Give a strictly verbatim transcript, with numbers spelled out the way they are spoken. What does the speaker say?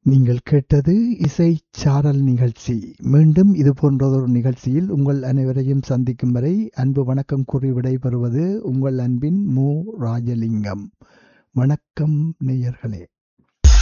நீங்கள் கேட்டது இசைச் சாரல் நிகழ்ச்சி. மீண்டும் இது போன்றதொரு நிகழ்ச்சியில் உங்கள் அனைவரையும் சந்திக்கும் வரை அன்பு வணக்கம் கூறி விடைபெறுவது உங்கள் அன்பின் மு. ராஜலிங்கம். வணக்கம் நேயர்களே.